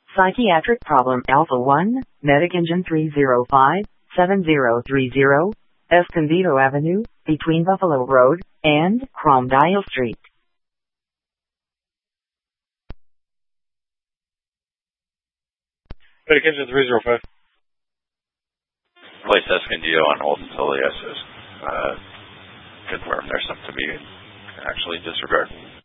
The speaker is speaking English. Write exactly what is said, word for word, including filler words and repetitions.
Psychiatric problem Alpha one, Medic Engine three zero five, seven zero three zero, Escondido Avenue, between Buffalo Road and Cromdial Street. Medic Engine three zero five. Place Escondido on hold until the S is uh, confirmed there's something to be actually disregarded.